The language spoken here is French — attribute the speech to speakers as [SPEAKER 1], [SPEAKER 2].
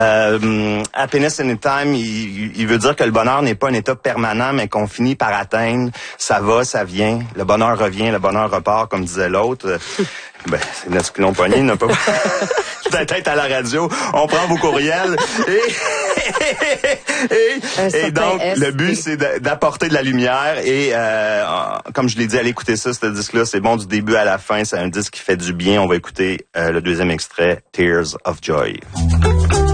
[SPEAKER 1] Happiness Anytime, il veut dire que le bonheur n'est pas un état permanent, mais qu'on finit par atteindre. Ça va, ça vient. Le bonheur revient, le bonheur repart, comme disait l'autre. C'est notre qui l'ont pogné, il n'a pas peut-être à la radio. On prend vos courriels et donc le but c'est d'apporter de la lumière et comme je l'ai dit, allez écouter ça, ce disque-là, c'est bon du début à la fin, c'est un disque qui fait du bien. On va écouter le deuxième extrait, Tears of Joy.